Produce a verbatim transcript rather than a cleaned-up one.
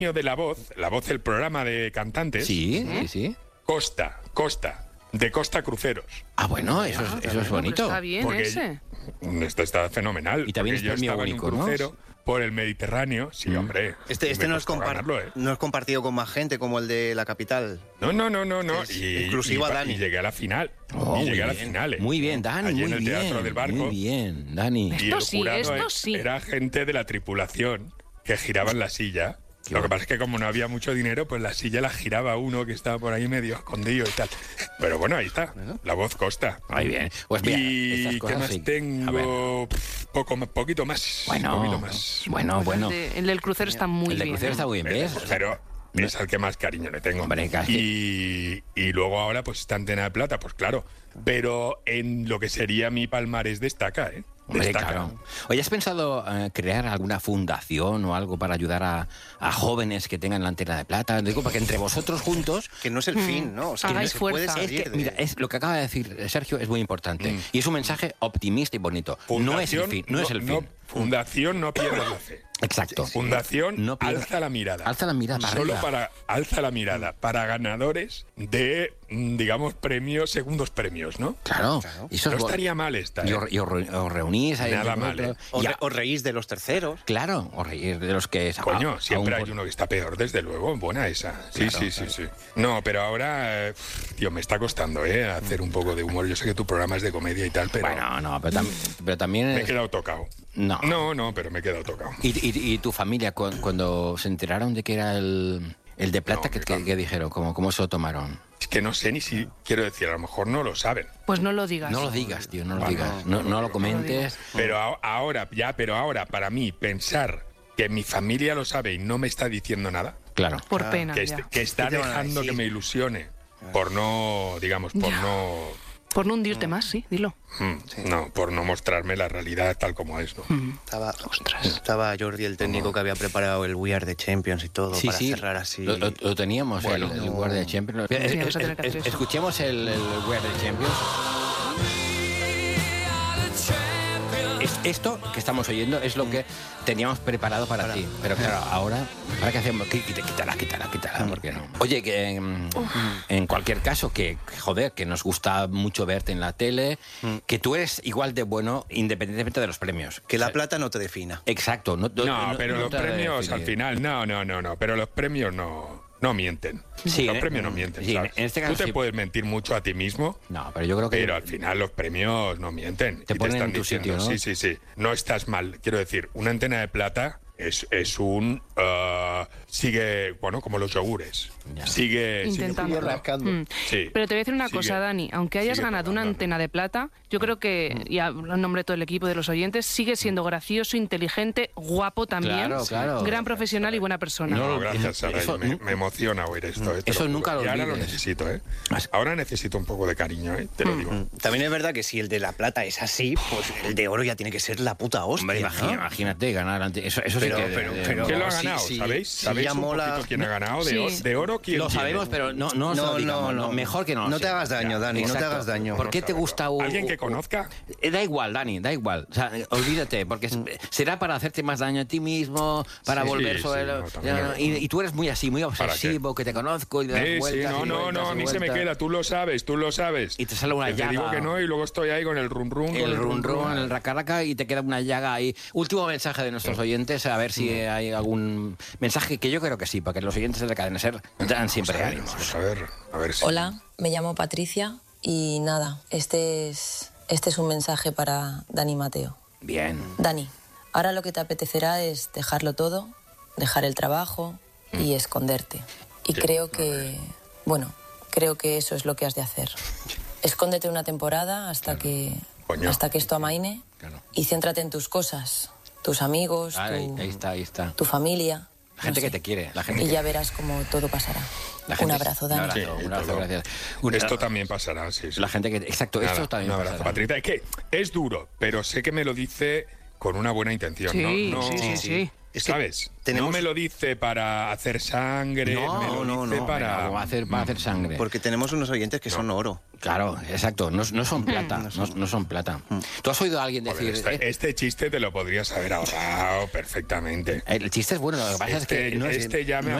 de La Voz, La Voz, el programa de cantantes. Sí, sí, sí. Costa, Costa, de Costa Cruceros. Ah, bueno, eso es, eso es bonito. Está bien Porque ese. Esto está fenomenal. Y también porque es yo premio estaba único, en un ¿no? crucero por el Mediterráneo. Sí, Mm. hombre. Este, este me no, es costó compar- ganarlo, ¿eh? no es compartido con más gente como el de La Capital. No, no, no, no, no. Es Y, exclusivo y, a Dani. y llegué a la final. Oh, y muy llegué a la bien. final. ¿eh? Muy bien, Dani, Allí muy en el bien. Teatro del Barco. Muy bien, Dani. Y Esto el sí, jurado esto e- sí. era gente de la tripulación que giraba en la silla. Lo que pasa es que como no había mucho dinero, pues la silla la giraba uno que estaba por ahí medio escondido y tal. Pero bueno, ahí está. La Voz Costa. Muy bien. Pues mira, ¿Y estas qué cosas más sí. A ver. tengo? Pff, Poco, más- poquito más. Bueno, poquito más. bueno, bueno. El, de- el del crucero está muy El de bien. crucero ¿eh? está muy bien, El ¿ves? crucero es al que más cariño le tengo. Hombre, casi. Y, y luego ahora, pues esta Antena de Plata, pues claro. Pero en lo que sería mi palmarés destaca, ¿eh? Hombre, Destaca. claro. Oye, ¿has pensado eh, crear alguna fundación o algo para ayudar a, a jóvenes que tengan la Antena de Plata? Digo, porque entre vosotros juntos... Que no es el fin, ¿no? O sea, Hagáis que se puede fuerza. Es salir que, de- mira, es, lo que acaba de decir Sergio es muy importante. Y es un mensaje optimista y bonito. No es el Fundación, fin. No, es el fin. no- fundación, no pierdas la fe. Exacto. Fundación, No pierdas- alza la mirada. Alza la mirada para Solo arriba. para alza la mirada para ganadores de, mm, digamos, premios, segundos premios, ¿no? Claro. Y eso No es bo- estaría mal esta. Y ¿eh? os, y os re- os reunís ahí. Nada entre mal, vosotros. ¿eh? os, Y re- a- os reís de los terceros. Claro, os reír de los que... Coño, a- siempre aún hay por- uno que está peor, desde luego. Buena esa. Sí, Claro, sí, sí, sí. No, pero ahora, eh, tío, me está costando, ¿eh? Hacer un poco de humor. Yo sé que tu programa es de comedia y tal, pero Bueno, no, pero, tam- pero también... me he es- quedado tocado. No. No, no, pero me he quedado tocado. ¿Y, y, y tu familia, cu- cuando se enteraron de que era el, el de plata, No, ¿qué, mi qué- fam- qué dijeron? ¿Cómo, ¿Cómo se lo tomaron? Es que no sé ni si, quiero decir, a lo mejor no lo saben. Pues no lo digas. No lo digas, tío, no lo Bueno, digas. No, no lo comentes. Pero a- ahora, ya, pero ahora, para mí, pensar que mi familia lo sabe y no me está diciendo nada, Claro. Por pena, que, ya. est- que está ¿Qué te van a dejando que decir? me ilusione por no, digamos, por Ya. no, Por no hundirte más, sí, dilo. mm, no, por no mostrarme la realidad tal como es, ¿no? Estaba, estaba Jordi, el técnico, que había preparado el We Are the Champions y todo Sí, para sí, cerrar así. lo, lo- lo teníamos, Bueno. el, el Guardia Champions. Sí, Eh, vamos a eh, tener que hacer eh, eso. Escuchemos el, el Guardia Champions. Es- esto que estamos oyendo es lo que teníamos preparado para ti. Pero claro, ahora, ¿para qué hacemos? Quí- quí- Quítala, quítala, quítala, ¿por qué no? Oye, que mm, en cualquier caso, que, joder, que nos gusta mucho verte en la tele, que tú eres igual de bueno independientemente de los premios. Que O la sea, plata no te defina. Exacto. No, No, pero no los te ha de premios definir. al final, no, no, no, no, pero los premios no, no mienten. Sí, los en- premios no mienten, sí, ¿sabes? en este caso Tú te sí. puedes mentir mucho a ti mismo, No, pero yo creo que... pero al final los premios no mienten. Te Y ponen están en tu diciendo, sitio, ¿no? sí, sí, sí, no estás mal. Quiero decir, una Antena de Plata es, es un... ah, sigue, bueno, como los yogures. Ya. Sigue... sigue Intentándolo. rascando. Mm. Sí. Pero te voy a decir una Sigue- cosa, Dani. Aunque hayas sigue ganado una probando. antena de plata, yo creo que, y hablo en nombre de todo el equipo y de los oyentes, sigue siendo gracioso, inteligente, guapo también. Claro, claro. Gran profesional y buena persona. No, No, gracias, eso- Saray. eso me, nunca- me emociona oír esto. eh, te Eso lo nunca juro. lo Y ahora lo olvides. necesito, ¿eh? Ahora necesito un poco de cariño, ¿eh? Te lo digo. También es verdad que si el de la plata es así, pues el de oro ya tiene que ser la puta hostia. Hombre, ¿no? imagina- imagínate ganar ante... Eso, eso Pero- sí que... pero- eh, pero- ¿Quién lo ha sí, ganado? sí, ¿Sabéis? sí, ¿Sabéis ya un mola. poquito quién ha ganado? De, Sí. oro, de oro, ¿quién Lo tiene? sabemos, pero no, no, se No, lo digamos, no, no. no. Mejor que no. No lo te sepas. hagas daño, Ya, Dani, no te exacto. hagas daño. ¿Por qué te gusta un... ¿Alguien que conozca? Eh, Da igual, Dani, da igual. O sea, eh, olvídate, porque es- será para hacerte más daño a ti mismo, para Sí, volver sí, sobre... sí, lo- no, también ya, lo- no, y, y tú eres muy así, muy ¿Para obsesivo, que te conozco y le das Sí, sí, vueltas no, y no, vueltas no, y a mí se me vueltas. queda, tú lo sabes, tú lo sabes. Y te sale una Que te digo llaga. que no y luego estoy ahí con el run run. El run run, el raca raca y te queda una llaga ahí. Último mensaje de nuestros oyentes, a ver si hay algún mensaje, que yo creo que sí, porque los oyentes de la cadena SER dan siempre ánimos. Vamos a ver, a ver si... Hola, me llamo Patricia y nada, este es, este es un mensaje para Dani Mateo. Bien. Dani, ahora lo que te apetecerá es dejarlo todo, dejar el trabajo y esconderte. Y creo que, bueno, creo que eso es lo que has de hacer. Escóndete una temporada hasta que, Coño. hasta que esto amaine Claro. y céntrate en tus cosas, tus amigos, Ahí, tu, ahí está, ahí está. tu familia. La gente no que sé. te quiere, la gente Y que... ya verás cómo todo pasará. la Un gente- abrazo, Un Dani. abrazo, Sí, un abrazo, todo. gracias. Un- Esto también pasará, sí, sí. La gente que... Exacto, Nada, esto también un abrazo, pasará. Patricia. Es que es duro, pero sé que me lo dice con una buena intención. Sí, no, no, sí, sí, sí. Es que ¿Sabes? tenemos- No me lo dice para hacer sangre, No, me lo no, dice no. para... Venga, va a hacer, va a hacer sangre. Porque tenemos unos oyentes que son oro. Claro, exacto, no, no son plata, no, no son plata. ¿Tú has oído a alguien Joder, decir... este, eh, este chiste te lo podrías haber ahorrado perfectamente. el chiste es bueno, lo que pasa Este, es que no es... este ya me no